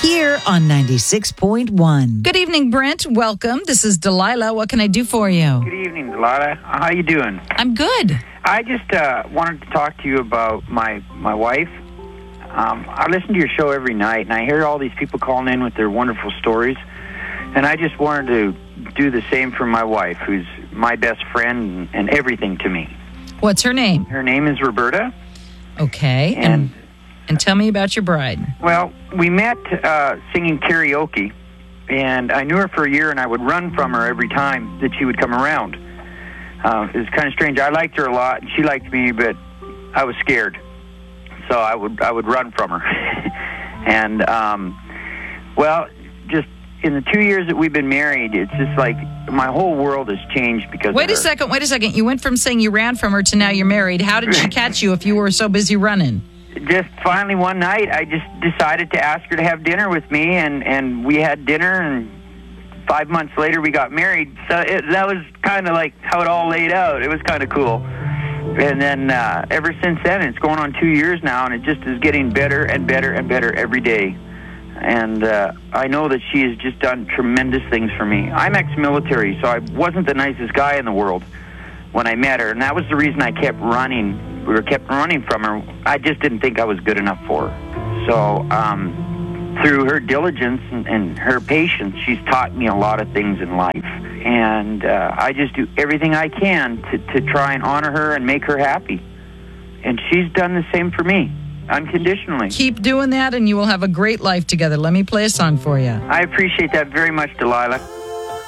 here on 96.1. Good evening, Brent. Welcome. This is Delilah. What can I do for you? Good evening, Delilah. How you doing? I'm good. I just wanted to talk to you about my wife. I listen to your show every night, and I hear all these people calling in with their wonderful stories. And I just wanted to do the same for my wife, who's my best friend and everything to me. What's her name? Her name is Roberta. Okay. And tell me about your bride. Well, we met singing karaoke, and I knew her for a year, and I would run from her every time that she would come around. It was kind of strange. I liked her a lot, and she liked me, but I was scared, so I would run from her. And well, just in the 2 years that we've been married, it's just like my whole world has changed because of her. Wait a second. You went from saying you ran from her to now you're married. How did she catch you if you were so busy running? Just finally one night, I just decided to ask her to have dinner with me, and we had dinner, and 5 months later we got married. So that was kind of like how it all laid out. It was kind of cool. And then ever since then, it's going on 2 years now, and it just is getting better and better and better every day. And I know that she has just done tremendous things for me. I'm ex-military, so I wasn't the nicest guy in the world when I met her, and that was the reason I kept running. We kept running from her. I just didn't think I was good enough for her. So through her diligence and her patience, she's taught me a lot of things in life. And I just do everything I can to try and honor her and make her happy. And she's done the same for me, unconditionally. Keep doing that, and you will have a great life together. Let me play a song for you. I appreciate that very much, Delilah.